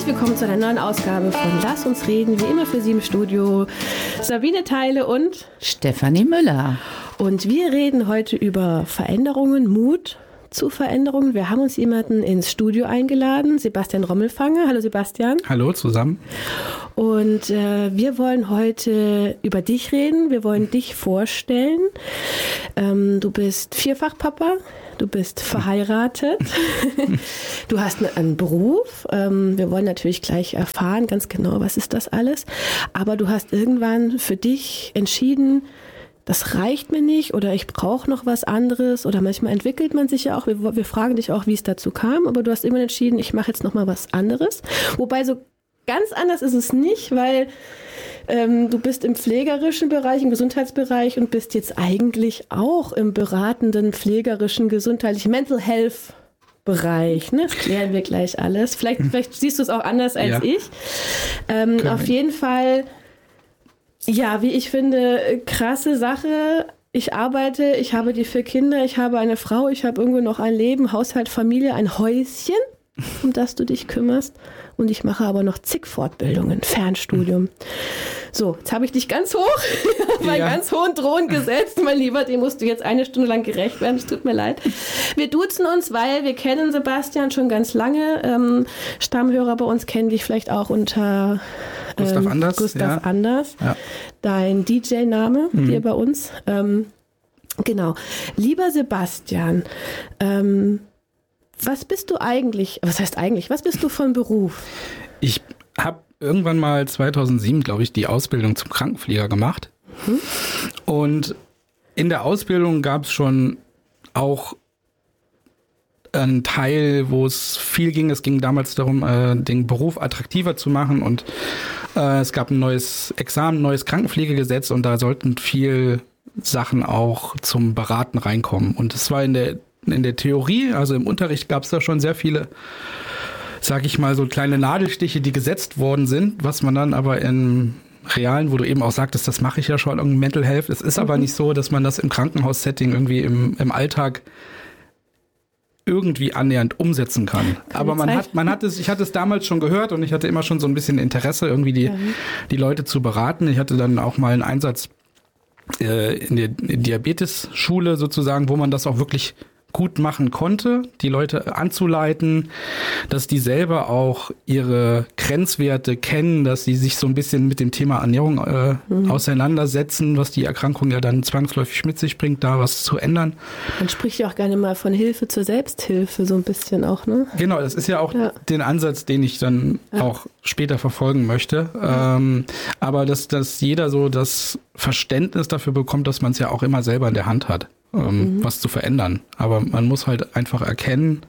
willkommen zu einer neuen Ausgabe von Lass uns reden, wie immer für Sie im Studio Sabine Theile und Stefanie Müller. Und wir reden heute über Veränderungen, Mut zu Veränderungen. Wir haben uns jemanden ins Studio eingeladen, Sebastian Rommelfanger. Hallo Sebastian. Hallo zusammen. Und wir wollen heute über dich reden, wir wollen dich vorstellen. Du bist Vierfachpapa, du bist verheiratet, du hast einen Beruf. Wir wollen natürlich gleich erfahren, ganz genau, was ist das alles. Aber du hast irgendwann für dich entschieden, das reicht mir nicht oder ich brauche noch was anderes oder manchmal entwickelt man sich ja auch. Wir fragen dich auch, wie es dazu kam, aber du hast immer entschieden, ich mache jetzt noch mal was anderes. Wobei so ganz anders ist es nicht, weil du bist im pflegerischen Bereich, im Gesundheitsbereich und bist jetzt eigentlich auch im beratenden, pflegerischen, gesundheitlichen Mental Health Bereich. Ne? Das klären wir gleich alles. Vielleicht siehst du es auch anders als ich. Auf jeden Fall, ja, wie ich finde, krasse Sache. Ich arbeite, ich habe die 4 Kinder, ich habe eine Frau, ich habe irgendwo noch ein Leben, Haushalt, Familie, ein Häuschen, um das du dich kümmerst. Und ich mache aber noch zig Fortbildungen, Fernstudium. So, jetzt habe ich dich ganz hoch auf einen ganz hohen Thron gesetzt. Mein Lieber, dem musst du jetzt 1 Stunde lang gerecht werden. Es tut mir leid. Wir duzen uns, weil wir kennen Sebastian schon ganz lange. Stammhörer bei uns kennen dich vielleicht auch unter Gustav Anders. Ja. Dein DJ-Name hier bei uns. Genau. Lieber Sebastian, was bist du eigentlich, was heißt eigentlich, was bist du von Beruf? Ich habe irgendwann mal 2007, glaube ich, die Ausbildung zum Krankenpfleger gemacht. Und in der Ausbildung gab es schon auch einen Teil, wo es viel ging. Es ging damals darum, den Beruf attraktiver zu machen und es gab ein neues Examen, ein neues Krankenpflegegesetz und da sollten viel Sachen auch zum Beraten reinkommen. Und es war in der Theorie, also im Unterricht gab es da schon sehr viele, sag ich mal, so kleine Nadelstiche, die gesetzt worden sind, was man dann aber im Realen, wo du eben auch sagtest, das mache ich ja schon, irgendwie Mental Health. Es ist aber nicht so, dass man das im Krankenhaussetting irgendwie im Alltag irgendwie annähernd umsetzen kann. Aber ich hatte es damals schon gehört und ich hatte immer schon so ein bisschen Interesse, irgendwie die Leute zu beraten. Ich hatte dann auch mal einen Einsatz in der Diabetes-Schule sozusagen, wo man das auch wirklich gut machen konnte, die Leute anzuleiten, dass die selber auch ihre Grenzwerte kennen, dass sie sich so ein bisschen mit dem Thema Ernährung auseinandersetzen, was die Erkrankung ja dann zwangsläufig mit sich bringt, da was zu ändern. Man spricht ja auch gerne mal von Hilfe zur Selbsthilfe, so ein bisschen auch, ne? Genau, das ist ja auch den Ansatz, den ich dann auch später verfolgen möchte. Aber dass jeder so das Verständnis dafür bekommt, dass man es ja auch immer selber in der Hand hat. Was zu verändern. Aber man muss halt einfach erkennen,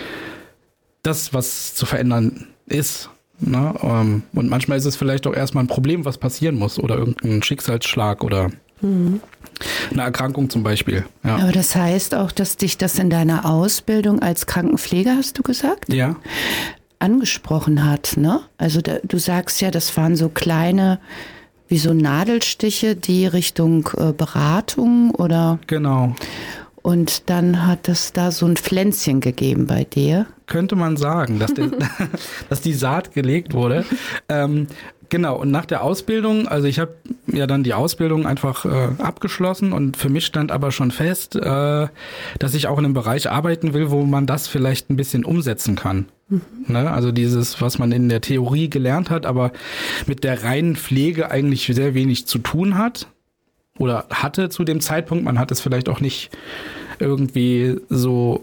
das, was zu verändern ist. Ne? Und manchmal ist es vielleicht auch erstmal ein Problem, was passieren muss oder irgendein Schicksalsschlag oder eine Erkrankung zum Beispiel. Ja. Aber das heißt auch, dass dich das in deiner Ausbildung als Krankenpfleger, hast du gesagt? Ja. Angesprochen hat, ne? Also du sagst ja, das waren so kleine wie so Nadelstiche, die Richtung Beratung oder? Genau. Und dann hat es da so ein Pflänzchen gegeben bei dir? Könnte man sagen, dass die Saat gelegt wurde. Genau, und nach der Ausbildung, also ich habe ja dann die Ausbildung einfach abgeschlossen und für mich stand aber schon fest, dass ich auch in einem Bereich arbeiten will, wo man das vielleicht ein bisschen umsetzen kann. Ne? Also dieses, was man in der Theorie gelernt hat, aber mit der reinen Pflege eigentlich sehr wenig zu tun hat oder hatte zu dem Zeitpunkt. Man hat es vielleicht auch nicht irgendwie so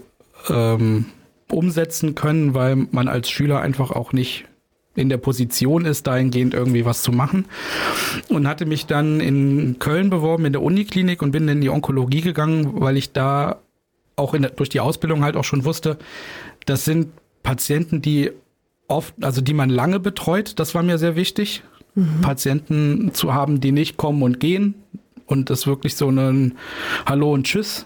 umsetzen können, weil man als Schüler einfach auch nicht in der Position ist, dahingehend irgendwie was zu machen. Und hatte mich dann in Köln beworben, in der Uniklinik und bin in die Onkologie gegangen, weil ich da auch durch die Ausbildung halt auch schon wusste, das sind Patienten, die oft, also die man lange betreut, das war mir sehr wichtig, Patienten zu haben, die nicht kommen und gehen und das wirklich so ein Hallo und Tschüss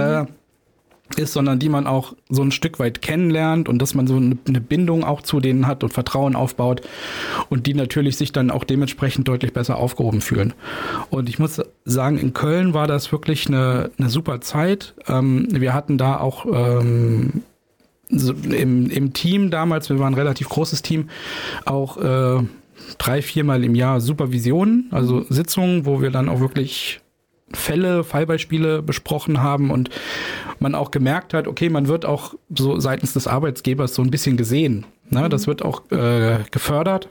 ist, sondern die man auch so ein Stück weit kennenlernt und dass man so eine Bindung auch zu denen hat und Vertrauen aufbaut und die natürlich sich dann auch dementsprechend deutlich besser aufgehoben fühlen. Und ich muss sagen, in Köln war das wirklich eine super Zeit. Wir hatten da auch so im Team damals, wir waren ein relativ großes Team, auch 3-4 Mal im Jahr Supervisionen, also Sitzungen, wo wir dann auch wirklich Fallbeispiele besprochen haben und man auch gemerkt hat, okay, man wird auch so seitens des Arbeitgebers so ein bisschen gesehen. Ne? Das wird auch gefördert.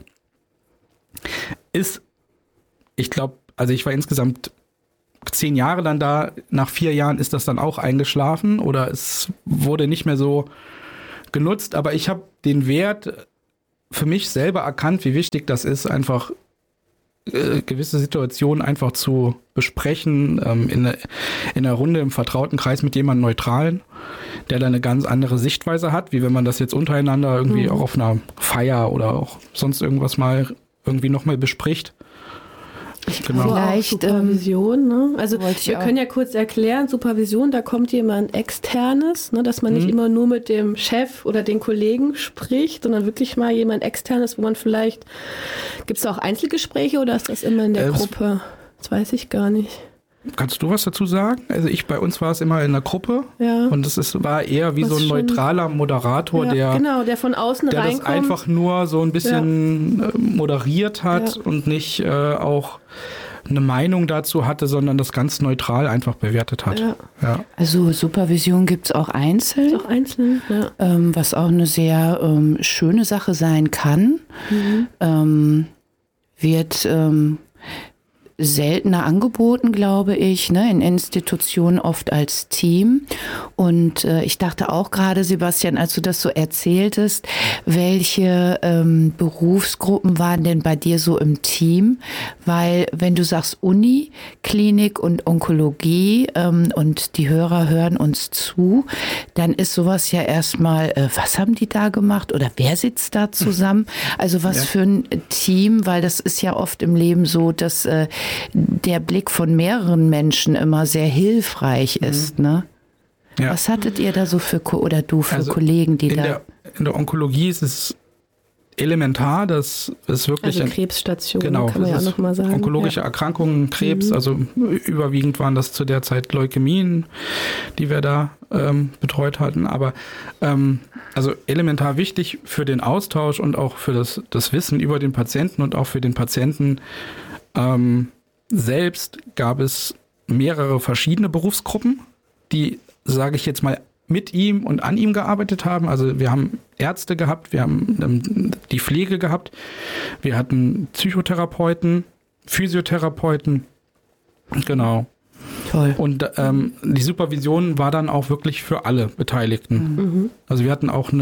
Ich glaube, also ich war insgesamt 10 Jahre dann da, nach 4 Jahren ist das dann auch eingeschlafen oder es wurde nicht mehr so genutzt, aber ich habe den Wert für mich selber erkannt, wie wichtig das ist, einfach gewisse Situationen einfach zu besprechen, in einer Runde im vertrauten Kreis mit jemandem Neutralen, der da eine ganz andere Sichtweise hat, wie wenn man das jetzt untereinander irgendwie auch auf einer Feier oder auch sonst irgendwas mal irgendwie nochmal bespricht. Genau. Vielleicht Supervision, ne? Also wir können ja kurz erklären, Supervision, da kommt jemand Externes, ne, dass man nicht immer nur mit dem Chef oder den Kollegen spricht, sondern wirklich mal jemand Externes, wo man gibt es da auch Einzelgespräche oder ist das immer in der Gruppe? Das weiß ich gar nicht. Kannst du was dazu sagen? Also bei uns war es immer in der Gruppe und war eher wie so ein neutraler Moderator, der von außen der reinkommt. Das einfach nur so ein bisschen moderiert hat und nicht auch eine Meinung dazu hatte, sondern das ganz neutral einfach bewertet hat. Ja. Also Supervision gibt es auch einzeln. Ist auch einzeln, ja. Was auch eine sehr schöne Sache sein kann. Wird seltener angeboten, glaube ich, ne, in Institutionen oft als Team. Und ich dachte auch gerade, Sebastian, als du das so erzähltest, welche Berufsgruppen waren denn bei dir so im Team? Weil wenn du sagst Uni, Klinik und Onkologie und die Hörer hören uns zu, dann ist sowas ja erstmal, was haben die da gemacht oder wer sitzt da zusammen? Also was für ein Team, weil das ist ja oft im Leben so, dass der Blick von mehreren Menschen immer sehr hilfreich ist, ne? Ja. Was hattet ihr da so für Kollegen, die da... In der Onkologie ist es elementar, dass es wirklich... Also Krebsstation, kann man ja auch nochmal sagen. Onkologische Erkrankungen, Krebs, also überwiegend waren das zu der Zeit Leukämien, die wir da betreut hatten. Aber also elementar wichtig für den Austausch und auch für das Wissen über den Patienten und auch für den Patienten selbst gab es mehrere verschiedene Berufsgruppen, die, sage ich jetzt mal, mit ihm und an ihm gearbeitet haben. Also wir haben Ärzte gehabt, wir haben die Pflege gehabt, wir hatten Psychotherapeuten, Physiotherapeuten, genau. Toll. Und die Supervision war dann auch wirklich für alle Beteiligten. Also wir hatten auch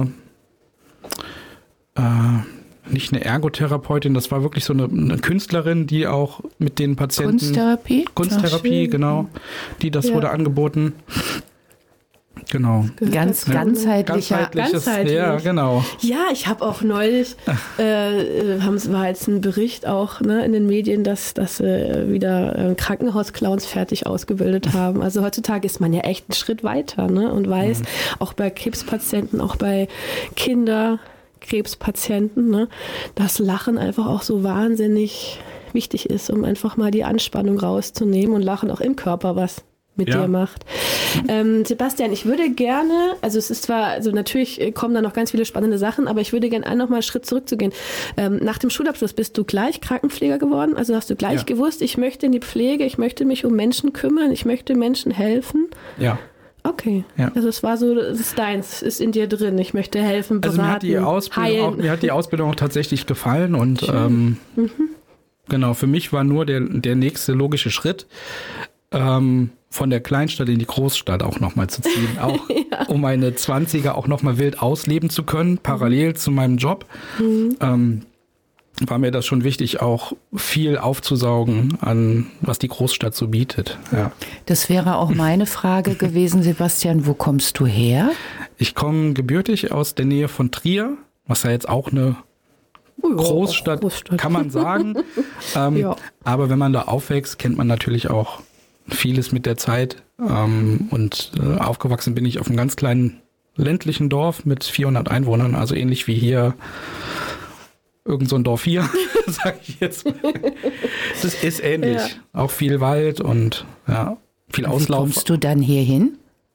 nicht eine Ergotherapeutin, das war wirklich so eine Künstlerin, die auch mit den Patienten... Kunsttherapie, genau. Das wurde angeboten. Genau. Ganzheitlich. Ja, genau. Ja, ich habe auch neulich, war jetzt ein Bericht auch in den Medien, dass wieder Krankenhausclowns fertig ausgebildet haben. Also heutzutage ist man ja echt einen Schritt weiter, ne? Und weiß, auch bei Krebspatienten, auch bei Kinderkrebspatienten, ne, dass Lachen einfach auch so wahnsinnig wichtig ist, um einfach mal die Anspannung rauszunehmen und Lachen auch im Körper was mit dir macht. Sebastian, ich würde gerne, also es ist zwar, also natürlich kommen da noch ganz viele spannende Sachen, aber ich würde gerne noch mal einen Schritt zurückzugehen. Nach dem Schulabschluss bist du gleich Krankenpfleger geworden, also hast du gleich gewusst, ich möchte in die Pflege, ich möchte mich um Menschen kümmern, ich möchte Menschen helfen. Ja. Okay, also es war so, das ist deins, ist in dir drin, ich möchte helfen, beraten, heilen. Mir hat die Ausbildung auch tatsächlich gefallen und genau, für mich war nur der nächste logische Schritt, von der Kleinstadt in die Großstadt auch nochmal zu ziehen, auch um meine 20er auch nochmal wild ausleben zu können, parallel zu meinem Job. War mir das schon wichtig, auch viel aufzusaugen an, was die Großstadt so bietet. Ja. Das wäre auch meine Frage gewesen, Sebastian, wo kommst du her? Ich komme gebürtig aus der Nähe von Trier, was ja jetzt auch eine Großstadt, kann man sagen. Aber wenn man da aufwächst, kennt man natürlich auch vieles mit der Zeit. Und aufgewachsen bin ich auf einem ganz kleinen ländlichen Dorf mit 400 Einwohnern, also ähnlich wie hier irgend so ein Dorf hier, sage ich jetzt. Das ist ähnlich. Ja. Auch viel Wald und viel Auslauf. Wie kommst du dann hier hin?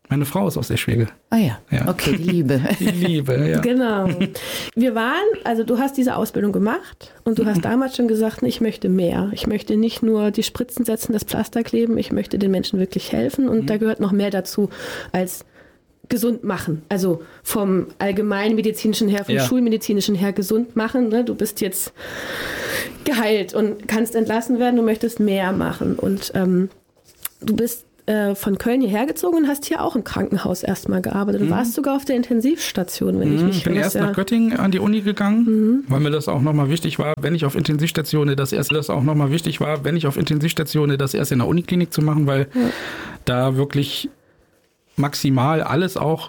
Meine Frau ist aus Eschwege. Ah ja, Ja. okay, die Liebe. Die Liebe, ja. Genau. Also du hast diese Ausbildung gemacht und du hast damals schon gesagt, ich möchte mehr. Ich möchte nicht nur die Spritzen setzen, das Pflaster kleben, ich möchte den Menschen wirklich helfen und da gehört noch mehr dazu als gesund machen. Also vom allgemeinmedizinischen her, vom schulmedizinischen her gesund machen. Ne? Du bist jetzt geheilt und kannst entlassen werden, du möchtest mehr machen. Und du bist von Köln hierher gezogen und hast hier auch im Krankenhaus erstmal gearbeitet. Du warst sogar auf der Intensivstation, wenn ich mich Ich bin erst nach Göttingen an die Uni gegangen, weil mir das auch nochmal wichtig war, wenn ich auf Intensivstation das erst in der Uniklinik zu machen, weil da wirklich maximal alles auch